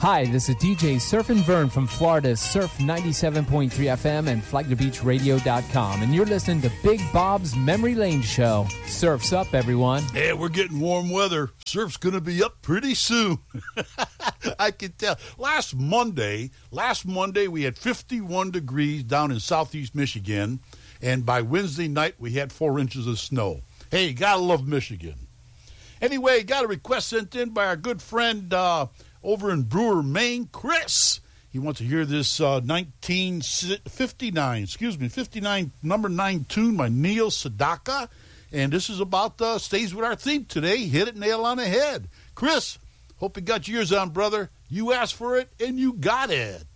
Hi, this is DJ Surfin' Vern from Florida's Surf 97.3 FM and FlaglerBeachRadio.com, and you're listening to Big Bob's Memory Lane Show. Surf's up, everyone. Yeah, we're getting warm weather. Surf's going to be up pretty soon. I can tell. Last Monday, we had 51 degrees down in southeast Michigan, and by Wednesday night, we had 4 inches of snow. Hey, you got to love Michigan. Anyway, got a request sent in by our good friend over in Brewer, Maine, Chris. He wants to hear this 59, number 9 tune by Neil Sedaka. And this is about, stays with our theme today, Hit It Nail on the Head. Chris, hope you got yours on, brother. You asked for it, and you got it.